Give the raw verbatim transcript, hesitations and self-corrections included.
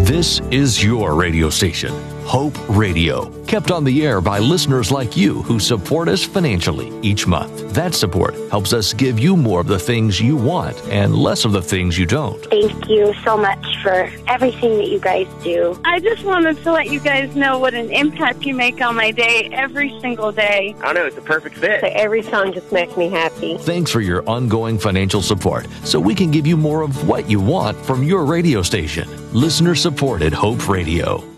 This is your radio station, Hope Radio, kept on the air by listeners like you who support us financially each month. That support helps us give you more of the things you want and less of the things you don't. Thank you so much for everything that you guys do. I just wanted to let you guys know what an impact you make on my day every single day. I know, it's a perfect fit. So every song just makes me happy. Thanks for your ongoing financial support so we can give you more of what you want from your radio station. Listener supported Hope Radio.